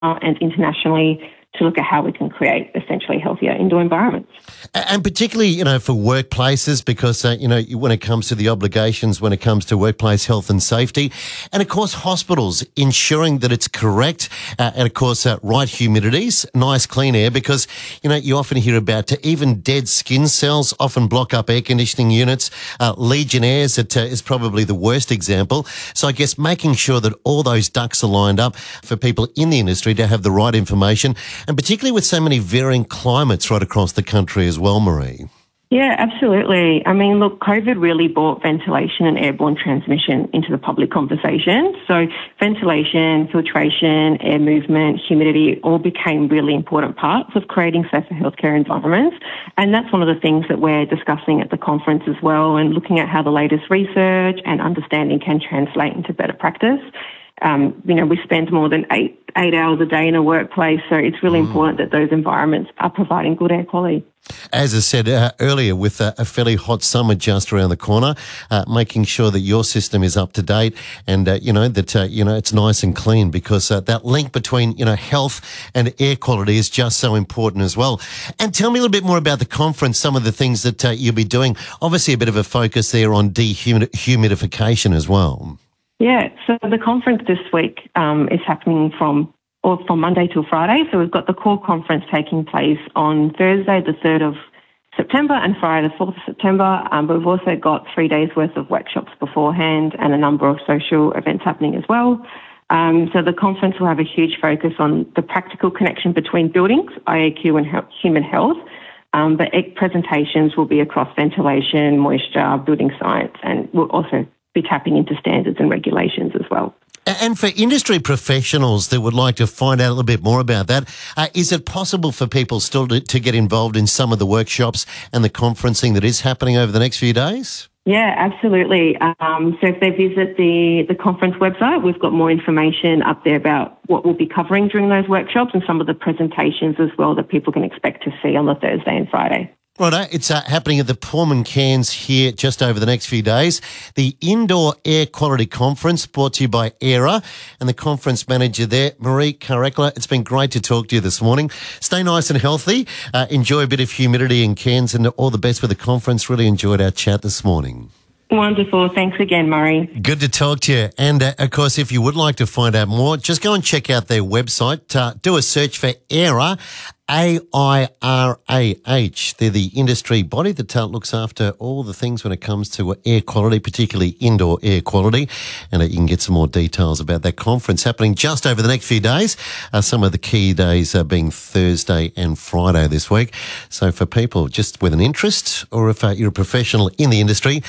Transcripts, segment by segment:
and internationally to look at how we can create essentially healthier indoor environments. And particularly, for workplaces, because, when it comes to the obligations, when it comes to workplace health and safety, and of course, hospitals, ensuring that it's correct, and of course, right humidities, nice clean air, because, you often hear about even dead skin cells often block up air conditioning units. Legionnaires is probably the worst example. So I guess making sure that all those ducks are lined up for people in the industry to have the right information, and particularly with so many varying climates right across the country as well, Marie. Yeah, absolutely. I mean, look, COVID really brought ventilation and airborne transmission into the public conversation. So ventilation, filtration, air movement, humidity all became really important parts of creating safer healthcare environments. And that's one of the things that we're discussing at the conference as well, and looking at how the latest research and understanding can translate into better practice. We spend more than eight hours a day in a workplace, so it's really important that those environments are providing good air quality. As I said earlier, with a fairly hot summer just around the corner, making sure that your system is up to date and, it's nice and clean, because that link between, health and air quality is just so important as well. And tell me a little bit more about the conference, some of the things that you'll be doing. Obviously, a bit of a focus there on dehumidification as well. Yeah, so the conference this week is happening from Monday till Friday. So we've got the core conference taking place on Thursday, the 3rd of September, and Friday, the 4th of September. But we've also got 3 days worth of workshops beforehand and a number of social events happening as well. So the conference will have a huge focus on the practical connection between buildings, IAQ, and human health. But presentations will be across ventilation, moisture, building science, and we'll also be tapping into standards and regulations as well. And for industry professionals that would like to find out a little bit more about that, is it possible for people still to get involved in some of the workshops and the conferencing that is happening over the next few days? Yeah, absolutely. So if they visit the conference website, we've got more information up there about what we'll be covering during those workshops and some of the presentations as well that people can expect to see on the Thursday and Friday. Righto, it's happening at the Pullman Cairns here just over the next few days. The Indoor Air Quality Conference brought to you by ERA and the conference manager there, Marie Karekla. It's been great to talk to you this morning. Stay nice and healthy. Enjoy a bit of humidity in Cairns, and all the best with the conference. Really enjoyed our chat this morning. Wonderful. Thanks again, Murray. Good to talk to you. And, of course, if you would like to find out more, just go and check out their website. Do a search for ERA, AIRAH. They're the industry body that looks after all the things when it comes to air quality, particularly indoor air quality. And you can get some more details about that conference happening just over the next few days. Some of the key days being Thursday and Friday this week. So for people just with an interest, or if you're a professional in the industry,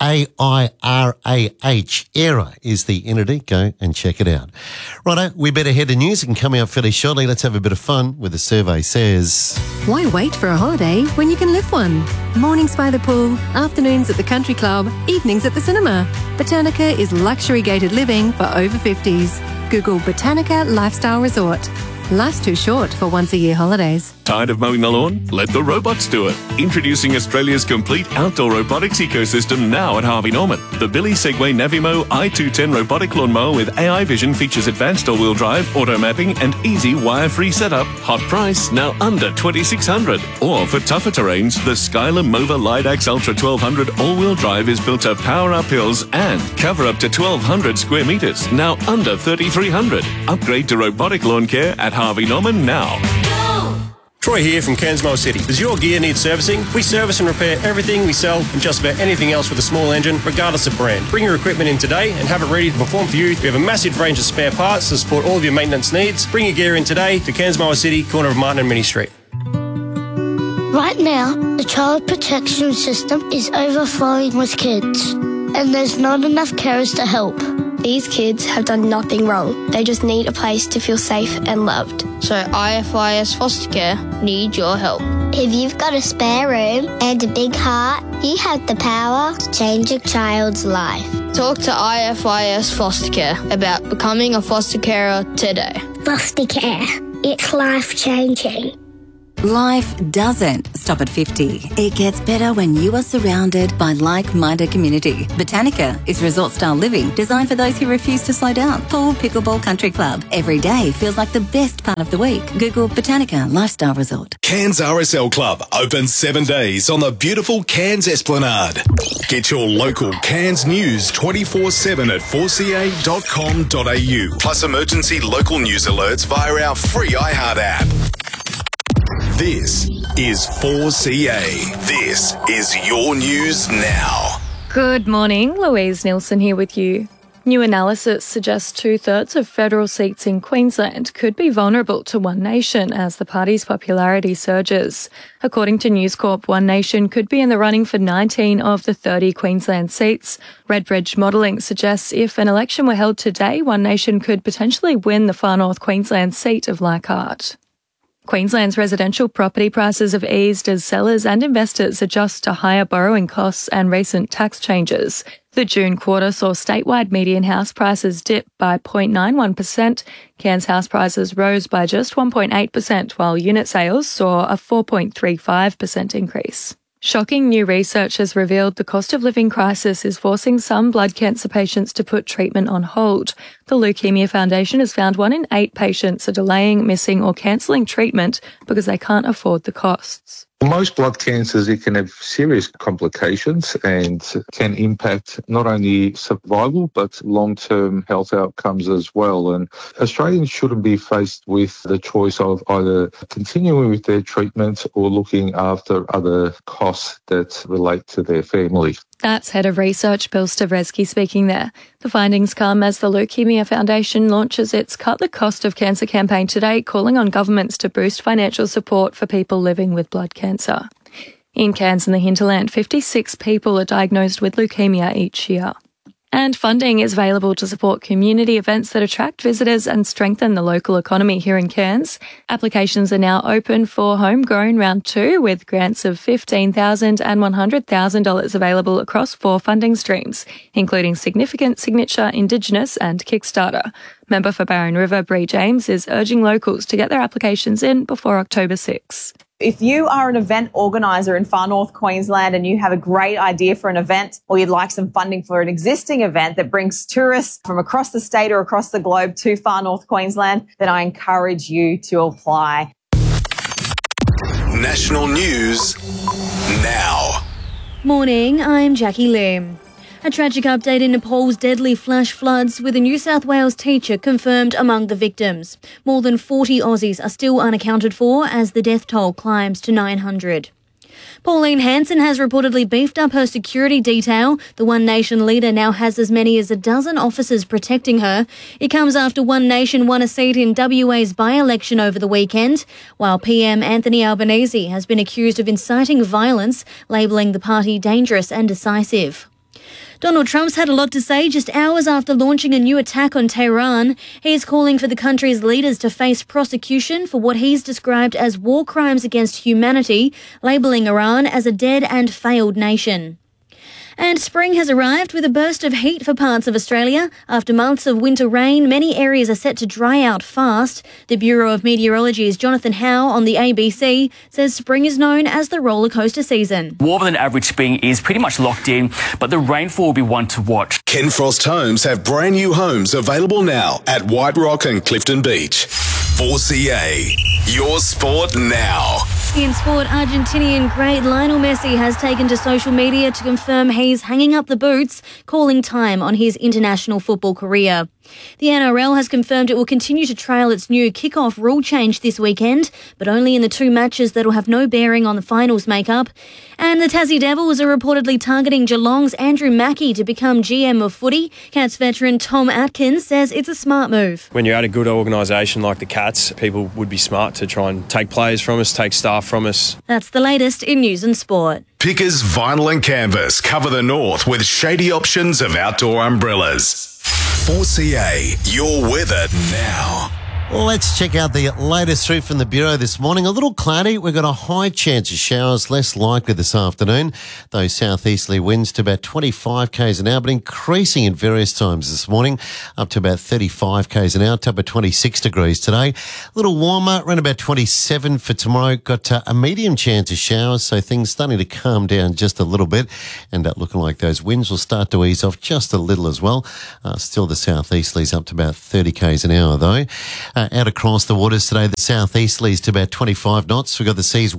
AIRAH, ERA is the entity. Go and check it out. Righto, we better head to news, and coming up fairly shortly, let's have a bit of fun with the survey says. Why wait for a holiday when you can live one? Mornings by the pool, afternoons at the country club, evenings at the cinema. Botanica is luxury gated living for over 50s. Google Botanica Lifestyle Resort. Life's too short for once-a-year holidays. Tired of mowing the lawn? Let the robots do it. Introducing Australia's complete outdoor robotics ecosystem now at Harvey Norman. The Billy Segway Navimo i210 robotic lawnmower with AI vision features advanced all-wheel drive, auto mapping, and easy wire-free setup. Hot price, now under $2,600. Or for tougher terrains, the Skylar Mova Lidax Ultra 1200 all-wheel drive is built to power up hills and cover up to 1,200 square meters, now under $3,300. Upgrade to robotic lawn care at Harvey Norman now. Troy here from Cairns Mower City. Does your gear need servicing? We service and repair everything we sell and just about anything else with a small engine, regardless of brand. Bring your equipment in today and have it ready to perform for you. We have a massive range of spare parts to support all of your maintenance needs. Bring your gear in today to Cairns Mower City, corner of Martin and Minnie Street. Right now, the child protection system is overflowing with kids, and there's not enough carers to help. These kids have done nothing wrong. They just need a place to feel safe and loved. So IFIS Foster Care need your help. If you've got a spare room and a big heart, you have the power to change a child's life. Talk to IFIS Foster Care about becoming a foster carer today. Foster care. It's life-changing. Life doesn't stop at 50. It gets better when you are surrounded by like-minded community. Botanica is resort-style living designed for those who refuse to slow down. Pool Pickleball Country Club. Every day feels like the best part of the week. Google Botanica Lifestyle Resort. Cairns RSL Club open 7 days on the beautiful Cairns Esplanade. Get your local Cairns news 24/7 at 4ca.com.au. Plus emergency local news alerts via our free iHeart app. This is 4CA. This is your news now. Good morning, Louise Nielsen here with you. New analysis suggests 2/3 of federal seats in Queensland could be vulnerable to One Nation as the party's popularity surges. According to News Corp, One Nation could be in the running for 19 of the 30 Queensland seats. Redbridge modelling suggests if an election were held today, One Nation could potentially win the far north Queensland seat of Leichhardt. Queensland's residential property prices have eased as sellers and investors adjust to higher borrowing costs and recent tax changes. The June quarter saw statewide median house prices dip by 0.91%. Cairns house prices rose by just 1.8%, while unit sales saw a 4.35% increase. Shocking new research has revealed the cost of living crisis is forcing some blood cancer patients to put treatment on hold. The Leukemia Foundation has found 1 in 8 patients are delaying, missing or cancelling treatment because they can't afford the costs. Most blood cancers, it can have serious complications and can impact not only survival but long-term health outcomes as well. And Australians shouldn't be faced with the choice of either continuing with their treatment or looking after other costs that relate to their family. That's Head of Research Bill Stavreski speaking there. The findings come as the Leukemia Foundation launches its Cut the Cost of Cancer campaign today, calling on governments to boost financial support for people living with blood cancer. In Cairns and the hinterland, 56 people are diagnosed with leukemia each year. And funding is available to support community events that attract visitors and strengthen the local economy here in Cairns. Applications are now open for Homegrown Round 2 with grants of $15,000 and $100,000 available across 4 funding streams, including Significant Signature, Indigenous and Kickstarter. Member for Barron River, Bree James, is urging locals to get their applications in before October 6. If you are an event organiser in far north Queensland and you have a great idea for an event or you'd like some funding for an existing event that brings tourists from across the state or across the globe to far north Queensland, then I encourage you to apply. National news now. Morning, I'm Jackie Lim. A tragic update in Nepal's deadly flash floods with a New South Wales teacher confirmed among the victims. More than 40 Aussies are still unaccounted for as the death toll climbs to 900. Pauline Hanson has reportedly beefed up her security detail. The One Nation leader now has as many as a dozen officers protecting her. It comes after One Nation won a seat in WA's by-election over the weekend, while PM Anthony Albanese has been accused of inciting violence, labelling the party dangerous and decisive. Donald Trump's had a lot to say just hours after launching a new attack on Tehran. He's calling for the country's leaders to face prosecution for what he's described as war crimes against humanity, labelling Iran as a dead and failed nation. And spring has arrived with a burst of heat for parts of Australia. After months of winter rain, many areas are set to dry out fast. The Bureau of Meteorology's Jonathan Howe on the ABC says spring is known as the roller coaster season. Warmer than average spring is pretty much locked in, but the rainfall will be one to watch. Ken Frost Homes have brand new homes available now at White Rock and Clifton Beach. 4CA, your sport now. In sport, Argentinian great Lionel Messi has taken to social media to confirm he's hanging up the boots, calling time on his international football career. The NRL has confirmed it will continue to trial its new kick-off rule change this weekend, but only in the 2 matches that will have no bearing on the finals makeup. And the Tassie Devils are reportedly targeting Geelong's Andrew Mackie to become GM of footy. Cats veteran Tom Atkins says it's a smart move. When you're at a good organisation like the Cats, people would be smart to try and take players from us, take staff from us. That's the latest in news and sport. Pickers Vinyl and Canvas cover the north with shady options of outdoor umbrellas. 4CA, your weather now. Let's check out the latest through from the Bureau this morning. A little cloudy. We've got a high chance of showers, less likely this afternoon. Those southeasterly winds to about 25 k's an hour, but increasing in various times this morning, up to about 35 k's an hour, top of 26 degrees today. A little warmer, around about 27 for tomorrow. Got a medium chance of showers, so things starting to calm down just a little bit, and looking like those winds will start to ease off just a little as well. Still the southeasterlies up to about 30 k's an hour though. Out across the waters today, the southeasterlies to about 25 knots. We've got the seas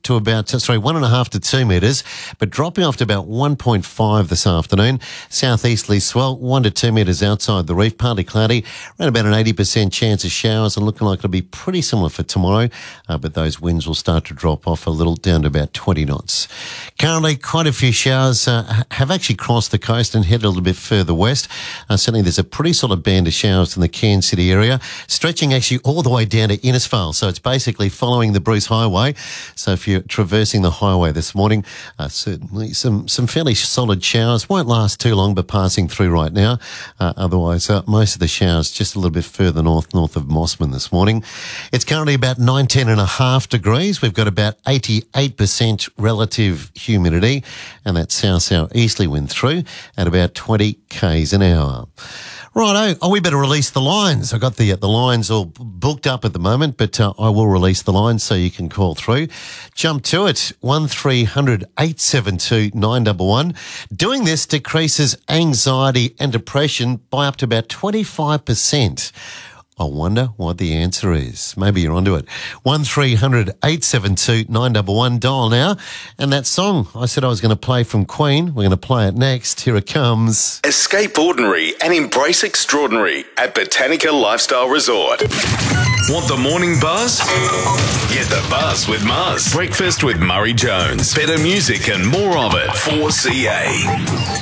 1.5 to 2 metres, but dropping off to about 1.5 this afternoon. Southeasterly swell 1 to 2 metres outside the reef, partly cloudy, around about an 80% chance of showers, and looking like it'll be pretty similar for tomorrow, but those winds will start to drop off a little down to about 20 knots. Currently, quite a few showers have actually crossed the coast and headed a little bit further west. Certainly there's a pretty solid band of showers in the Cairns City area, stretching actually all the way down to Innisfail. So it's basically following the Bruce Highway. So if you're traversing the highway this morning, certainly some fairly solid showers. Won't last too long, but passing through right now. Otherwise, most of the showers just a little bit further north of Mossman this morning. It's currently about 19.5 degrees. We've got about 88% relative humidity, and that south-southeasterly wind through at about 20 k's an hour. Righto, we better release the lines. I've got the lines all booked up at the moment, but I will release the lines so you can call through. Jump to it, 1300 872 911. Doing this decreases anxiety and depression by up to about 25%. I wonder what the answer is. Maybe you're onto it. 1300 872 911. Dial now. And that song I said I was going to play from Queen, we're going to play it next. Here it comes. Escape ordinary and embrace extraordinary at Botanica Lifestyle Resort. Want the morning buzz? Get the buzz with Muzz. Breakfast with Murray Jones. Better music and more of it. 4CA.